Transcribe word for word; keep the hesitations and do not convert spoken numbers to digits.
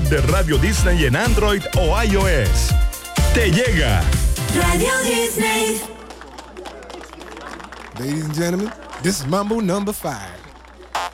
de Radio Disney en Android o iOS. Te llega Radio Disney. Ladies and gentlemen, this is Mambo number five.